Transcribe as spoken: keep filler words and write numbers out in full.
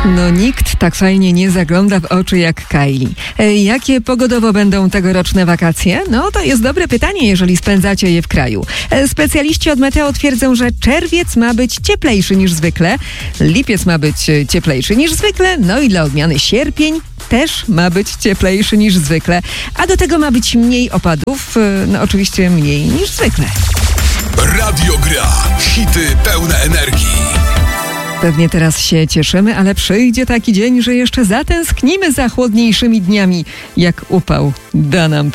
No nikt tak fajnie nie zagląda w oczy jak Kylie. E, jakie pogodowo będą tegoroczne wakacje? No to jest dobre pytanie, jeżeli spędzacie je w kraju. E, specjaliści od Meteo twierdzą, że czerwiec ma być cieplejszy niż zwykle, lipiec ma być cieplejszy niż zwykle, no i dla odmiany sierpień też ma być cieplejszy niż zwykle, a do tego ma być mniej opadów, e, no oczywiście mniej niż zwykle. Radio Gra. Hity pełne energii. Pewnie teraz się cieszymy, ale przyjdzie taki dzień, że jeszcze zatęsknimy za chłodniejszymi dniami, jak upał da nam